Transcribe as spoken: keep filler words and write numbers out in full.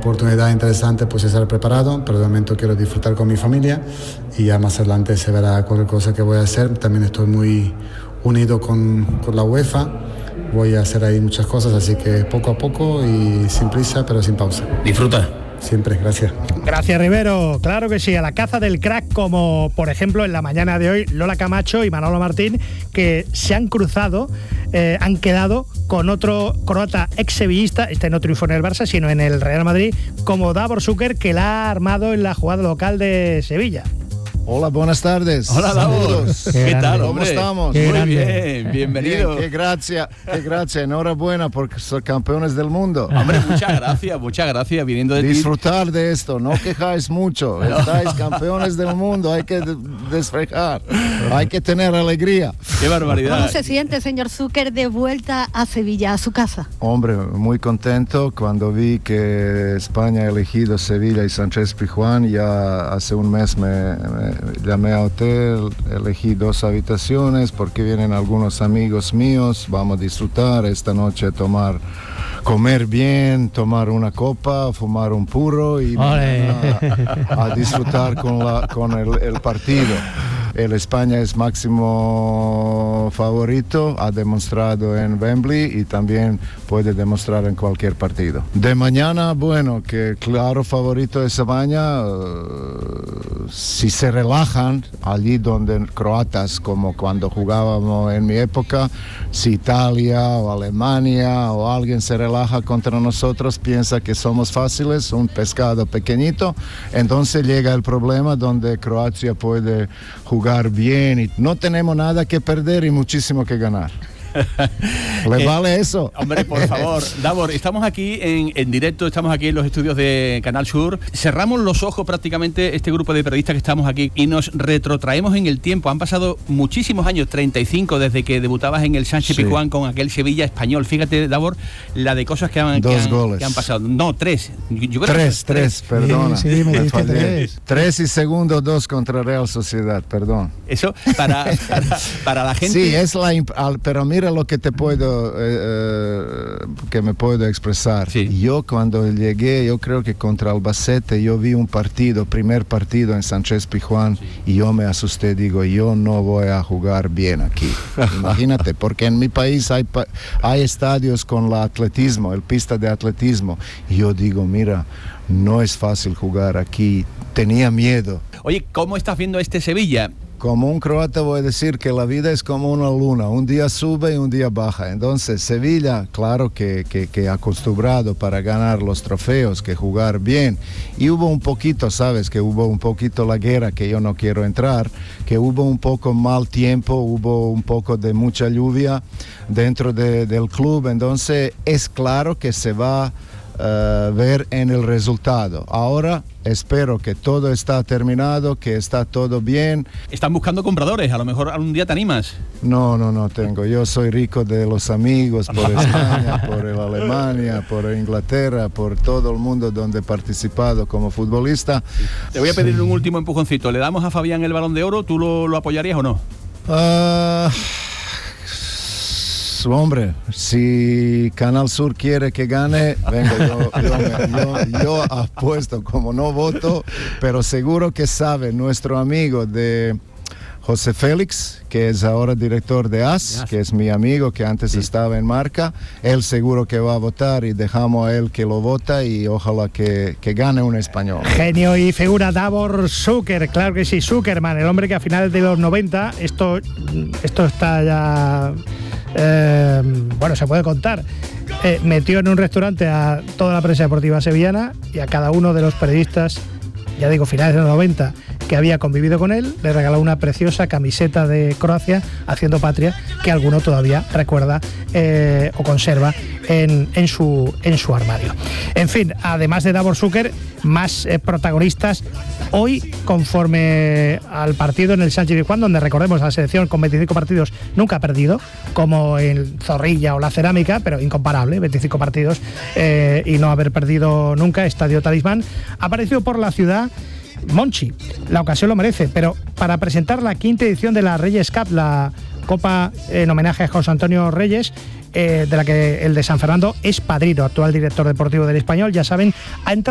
oportunidad interesante, pues estar preparado, pero de momento quiero disfrutar con mi familia y ya más adelante se verá cualquier cosa que voy a hacer. También estoy muy unido con, con la UEFA, voy a hacer ahí muchas cosas, así que poco a poco y sin prisa, pero sin pausa. Disfruta. Siempre, gracias. Gracias, Rivero. Claro que sí, a la caza del crack, como por ejemplo en la mañana de hoy Lola Camacho y Manolo Martín, que se han cruzado, eh, han quedado con otro croata ex-sevillista. Este no triunfó en el Barça, sino en el Real Madrid, como Davor Šuker, que la ha armado en la jugada local de Sevilla. Hola, buenas tardes. Hola, Davor. ¿Qué, ¿Qué tal, ¿Cómo hombre? estamos? Qué Muy grande. bien, bienvenido. Bien, qué gracia, qué gracia. Enhorabuena porque son campeones del mundo. Hombre, muchas gracias, muchas gracias. Viniendo de Disfrutar ti. de esto, no quejáis mucho. Estáis campeones del mundo, hay que despejar, hay que tener alegría. Qué barbaridad. ¿Cómo se siente, señor Šuker, de vuelta a Sevilla, a su casa? Hombre, muy contento cuando vi que España ha elegido Sevilla y Sánchez Pizjuán. Ya hace un mes me, me llamé a hotel, elegí dos habitaciones porque vienen algunos amigos míos, vamos a disfrutar esta noche, tomar, comer bien, tomar una copa, fumar un puro y a, a disfrutar con, la, con el, el partido. El España es máximo favorito, ha demostrado en Wembley y también puede demostrar en cualquier partido. De mañana, bueno, que claro favorito es España, uh, si se relajan allí donde croatas, como cuando jugábamos en mi época, si Italia o Alemania o alguien se relaja contra nosotros, piensa que somos fáciles, un pescado pequeñito, entonces llega el problema donde Croacia puede jugar bien y no tenemos nada que perder y muchísimo que ganar. ¿Le vale eso? Hombre, por favor. Davor, estamos aquí en, en directo, estamos aquí en los estudios de Canal Sur. Cerramos los ojos prácticamente este grupo de periodistas que estamos aquí y nos retrotraemos en el tiempo. Han pasado muchísimos años, treinta y cinco, desde que debutabas en el Sánchez sí. Pizjuán con aquel Sevilla español. Fíjate, Davor, la de cosas que han, Dos que han, goles. Que han pasado. No, tres. Yo creo tres, que tres, tres, perdona. Sí, sí, me me diste tres. Tres y segundo dos contra Real Sociedad, perdón. Eso para, para, para la gente. Sí, es la imp- pero mira lo que te puedo eh, eh, que me puedo expresar. Sí. Yo cuando llegué, yo creo que contra Albacete, yo vi un partido, primer partido en Sánchez Pizjuán, sí. y yo me asusté, digo, yo no voy a jugar bien aquí. Imagínate, porque en mi país hay, hay estadios con el atletismo, el pista de atletismo, y yo digo, mira, no es fácil jugar aquí, tenía miedo. Oye, ¿cómo estás viendo este Sevilla? Como un croata voy a decir que la vida es como una luna, un día sube y un día baja. Entonces Sevilla, claro que, que, que acostumbrado para ganar los trofeos, que jugar bien. Y hubo un poquito, sabes, que hubo un poquito la guerra, que yo no quiero entrar, que hubo un poco mal tiempo, hubo un poco de mucha lluvia dentro de, del club. Entonces es claro que se va a uh, ver en el resultado. Ahora espero que todo está terminado, que está todo bien. Están buscando compradores, a lo mejor algún día te animas. No, no, no tengo. Yo soy rico de los amigos por España, por el Alemania, por Inglaterra, por todo el mundo donde he participado como futbolista. Te voy a pedir sí. un último empujoncito. ¿Le damos a Fabián el Balón de Oro? ¿Tú lo, lo apoyarías o no? Uh, hombre, si Canal Sur quiere que gane, venga, yo, yo, yo, yo apuesto, como no voto, pero seguro que sabe nuestro amigo de José Félix, que es ahora director de A S, yes. que es mi amigo que antes sí. estaba en Marca. Él seguro que va a votar y dejamos a él que lo vota y ojalá que, que gane un español. Genio y figura Davor Šuker, claro que sí, Šukerman, el hombre que a finales de los noventa, esto, esto está ya... Eh, bueno, se puede contar, eh, metió en un restaurante a toda la prensa deportiva sevillana y a cada uno de los periodistas, ya digo, finales de los noventa, que había convivido con él, le regaló una preciosa camiseta de Croacia haciendo patria, que alguno todavía recuerda eh, o conserva en, en, su, en su armario. En fin, además de Davor Šuker, más eh, protagonistas hoy, conforme al partido en el Sánchez Pizjuán, donde recordemos la selección con veinticinco partidos nunca ha perdido, como en Zorrilla o la Cerámica, pero incomparable, veinticinco partidos eh, y no haber perdido nunca. Estadio Talismán. Ha aparecido por la ciudad Monchi, la ocasión lo merece, pero para presentar la quinta edición de la Reyes Cup, la Copa en homenaje a José Antonio Reyes, eh, de la que el de San Fernando es padrino, actual director deportivo del Español, ya saben, ha entrado